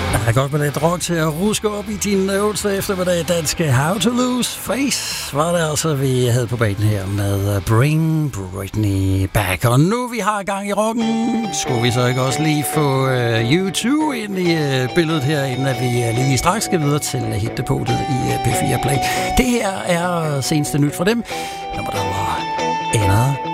Det er godt med lidt rock til at ruske op i din onsdag eftermiddag. Danske How to Lose Face var det altså, vi havde på banen her med Bring Britney Back. Og nu vi har gang i rocken, skulle vi så ikke også lige få U2 ind i billedet her, inden at vi lige straks skal videre til hitdepotet i P4 Play. Det her er seneste nyt fra dem. Nummer der var Anna